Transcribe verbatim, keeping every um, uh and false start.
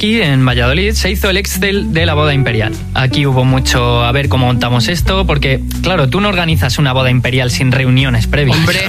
aquí en Valladolid se hizo el Excel de la boda imperial. Aquí hubo mucho a ver cómo montamos esto, porque claro, tú no organizas una boda imperial sin reuniones previas. Hombre,